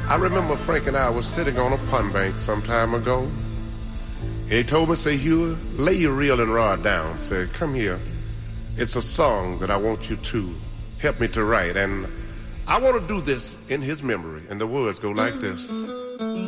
I remember Frank and I was sitting on a pond bank some time ago. He told me, say, Hugh, lay your reel and rod down. Said, come here. It's a song that I want you to help me to write. And I want to do this in his memory. And the words go like this.